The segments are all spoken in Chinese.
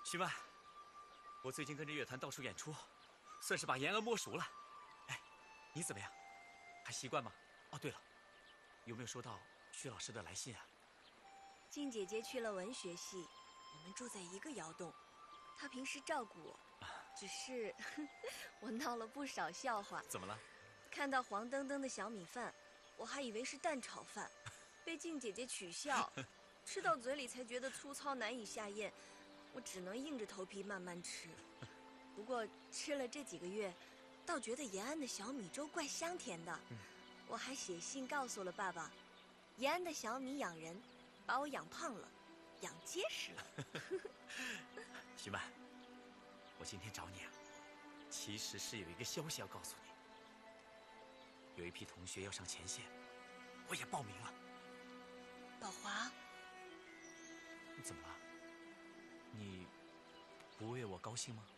徐曼，我最近跟着乐团到处演出，算是把延安摸熟了。哎，你怎么样？还习惯吗？哦，对了，有没有收到徐老师的来信啊？ 静姐姐去了文学系，我们住在一个窑洞，她平时照顾我，只是我闹了不少笑话。 怎么了？ 看到黄澄澄的小米饭，我还以为是蛋炒饭，被静姐姐取笑，吃到嘴里才觉得粗糙难以下咽，我只能硬着头皮慢慢吃。不过吃了这几个月，倒觉得延安的小米粥怪香甜的。我还写信告诉了爸爸，延安的小米养人，把我养胖了，养结实了。 徐曼，我今天找你啊，其实是有一个消息要告诉你。有一批同学要上前线，我也报名了。 宝华， 你怎么了？你不为我高兴吗？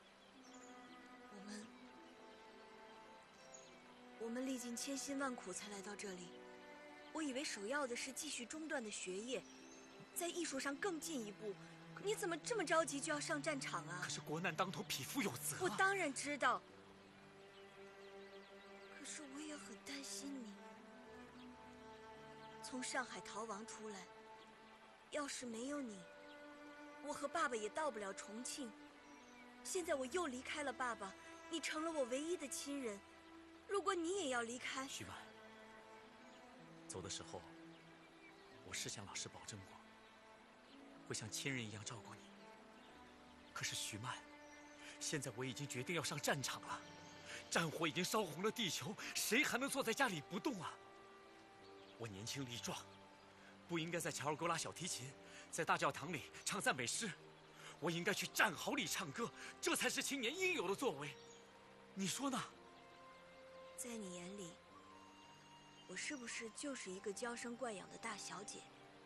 我们历尽千辛万苦才来到这里，我以为首要的是继续中断的学业，在艺术上更进一步。你怎么这么着急就要上战场啊？ 可是国难当头，匹夫有责啊。 我当然知道，可是我也很担心你。从上海逃亡出来，要是没有你，我和爸爸也到不了重庆。现在我又离开了爸爸，你成了我唯一的亲人。如果你也要离开， 徐曼，走的时候，我是向老师保证过，会像亲人一样照顾你。可是徐曼，现在我已经决定要上战场了，战火已经烧红了地球，谁还能坐在家里不动啊？我年轻力壮，不应该在乔尔沟拉小提琴，在大教堂里唱赞美诗，我应该去战壕里唱歌，这才是青年应有的作为。你说呢？ 在你眼里，我是不是就是一个娇生惯养的大小姐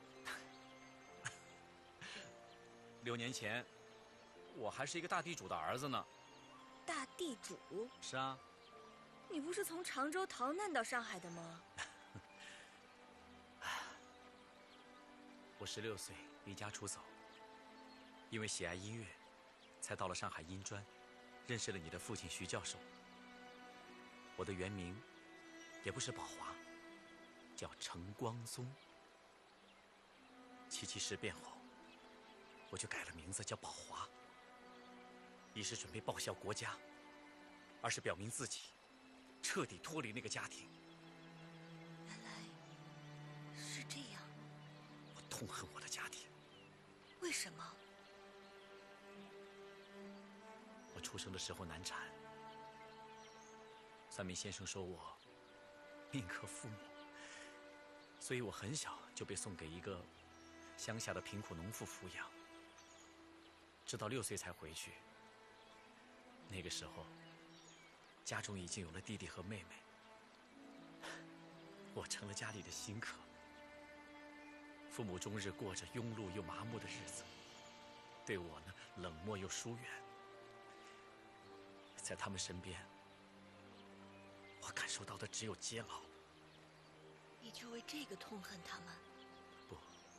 ？6年前，我还是一个大地主的儿子呢。 大地主？ 是啊。 你不是从常州逃难到上海的吗？ 我16岁离家出走，因为喜爱音乐，才到了上海音专，认识了你的父亲徐教授。我的原名也不是宝华，叫程光宗。77事变后，我就改了名字叫宝华，一是准备报效国家，二是表明自己彻底脱离那个家庭。 原来是这样。 我痛恨我的家庭。 为什么？ 我出生的时候难产，算命先生说我命克父母，所以我很小就被送给一个乡下的贫苦农妇抚养，直到6岁才回去。那个时候，家中已经有了弟弟和妹妹，我成了家里的新客。父母终日过着庸碌又麻木的日子，对我呢冷漠又疏远。在他们身边，我感受到的只有煎熬。 你就为这个痛恨他们？ 不，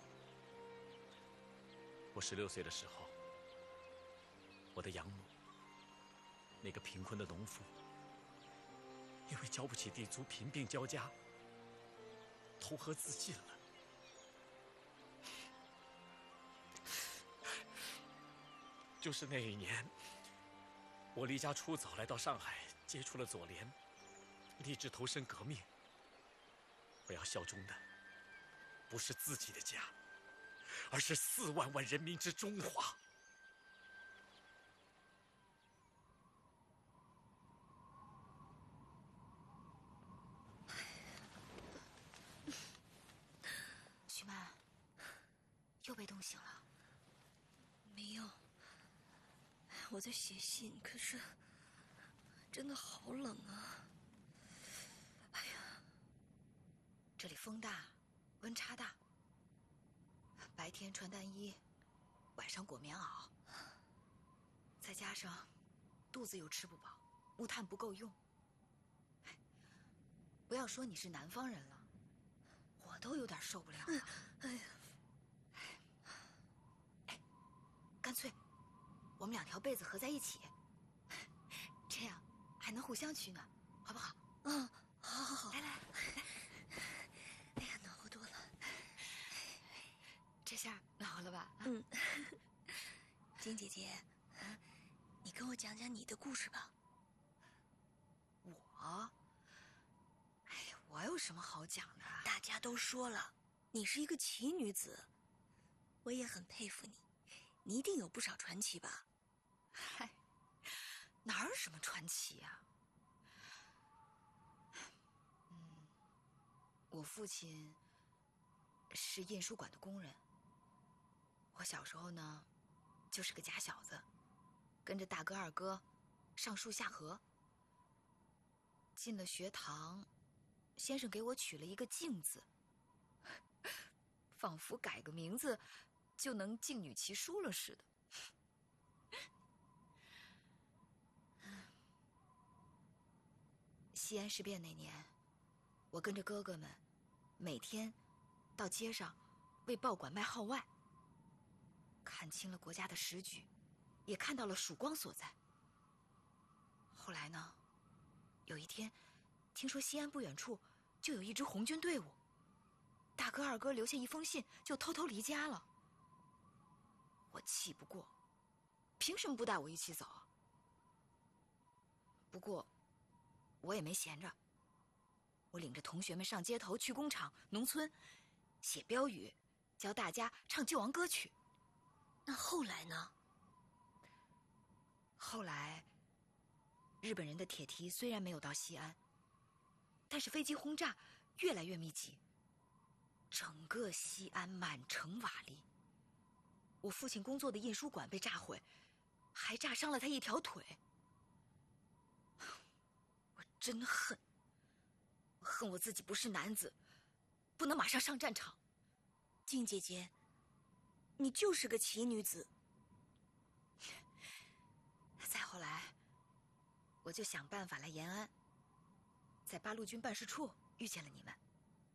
我16岁的时候，我的养母，那个贫困的农妇，因为交不起地租，贫病交加，投河自尽了。就是那一年，我离家出走，来到上海，接触了左联，立志投身革命。我要效忠的不是自己的家，而是4万万人民之中华。 徐曼，又被冻醒了？ 没有，我在写信，可是真的好冷啊！哎呀， 这里风大，温差大，白天穿单衣，晚上裹棉袄，再加上肚子又吃不饱，木炭不够用。不要说你是南方人了，我都有点受不了了。哎呀，干脆我们2条被子合在一起，这样还能互相取暖，好不好？ 嗯，好。 来， 哎呀，暖和多了。 这下暖和了吧？ 嗯。金姐姐，你跟我讲讲你的故事吧。 我？哎呀，我有什么好讲的？ 大家都说了，你是一个奇女子，我也很佩服你，你一定有不少传奇吧？ 嗨，哪有什么传奇呀？我父亲是印书馆的工人。我小时候呢，就是个假小子，跟着大哥二哥上树下河。进了学堂，先生给我取了一个静字，仿佛改个名字就能静女其书了似的。西安事变那年，我跟着哥哥们每天到街上为报馆卖号外，看清了国家的时局，也看到了曙光所在。后来呢，有一天听说西安不远处就有一支红军队伍，大哥二哥留下一封信就偷偷离家了。我气不过，凭什么不带我一起走？不过我也没闲着，我领着同学们上街头、去工厂、农村，写标语，教大家唱救亡歌曲。 那后来呢？ 后来，日本人的铁蹄虽然没有到西安，但是飞机轰炸越来越密集，整个西安满城瓦砾。我父亲工作的印书馆被炸毁，还炸伤了他一条腿。我真恨，我恨我自己不是男子，不能马上上战场。 静姐姐，你就是个奇女子。 再后来，我就想办法来延安，在八路军办事处遇见了你们。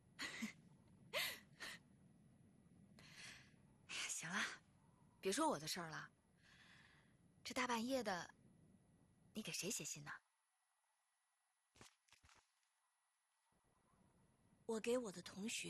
哎呀，行了，别说我的事儿了。这大半夜的，你给谁写信呢？ 我给我的同学。